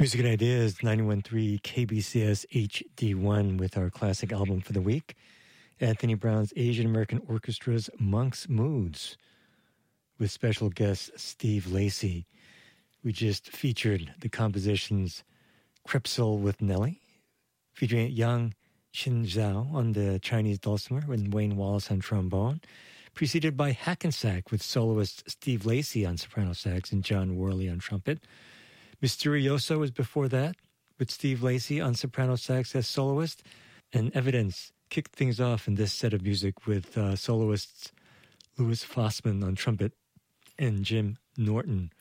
Music and Ideas, 91.3 KBCS HD1 with our classic album for the week. Anthony Brown's Asian American Orchestra's Monk's Moods with special guest Steve Lacy. We just featured the compositions Cripsel with Nelly, featuring Yang Qin Zhao on the Chinese dulcimer and Wayne Wallace on trombone, preceded by Hackensack with soloist Steve Lacy on soprano sax and John Worley on trumpet. Mysterioso was before that, with Steve Lacy on soprano sax as soloist, and Evidence kicked things off in this set of music with soloists Louis Fossman on trumpet and Jim Norton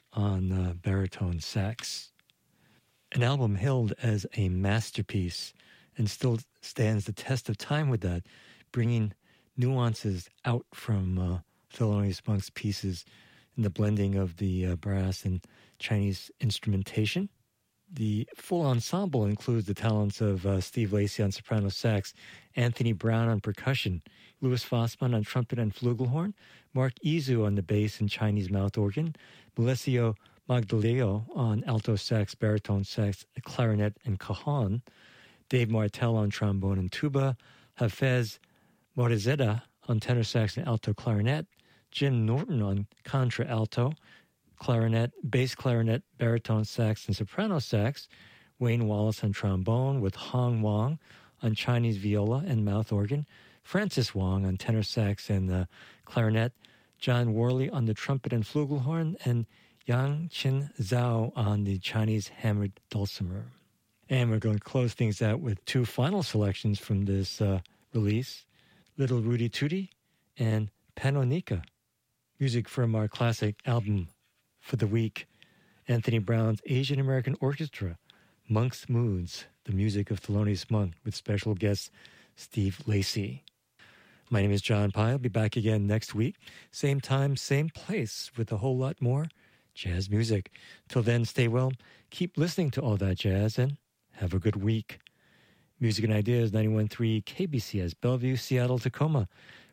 on baritone sax. An album hailed as a masterpiece and still stands the test of time with that, bringing nuances out from Thelonious Monk's pieces in the blending of the brass and Chinese instrumentation. The full ensemble includes the talents of Steve Lacy on soprano sax, Anthony Brown on percussion, Louis Fossman on trumpet and flugelhorn, Mark Izu on the bass and Chinese mouth organ, Melesio Magdaleo on alto sax, baritone sax, clarinet, and cajon, Dave Martell on trombone and tuba, Hafez Morizeda on tenor sax and alto clarinet, Jim Norton on contra-alto, clarinet, bass clarinet, baritone sax, and soprano sax, Wayne Wallace on trombone with Hong Wang on Chinese viola and mouth organ, Francis Wang on tenor sax and clarinet, John Worley on the trumpet and flugelhorn, and Yang Qin Zhao on the Chinese hammered dulcimer. And we're going to close things out with two final selections from this release, Little Rudy Tooty and Panonica. Music from our classic album for the week, Anthony Brown's Asian American Orchestra, Monk's Moods, the music of Thelonious Monk, with special guest Steve Lacy. My name is John Pye. I'll be back again next week. Same time, same place, with a whole lot more jazz music. Till then, stay well, keep listening to all that jazz, and have a good week. Music and Ideas, 91.3 KBCS, Bellevue, Seattle, Tacoma,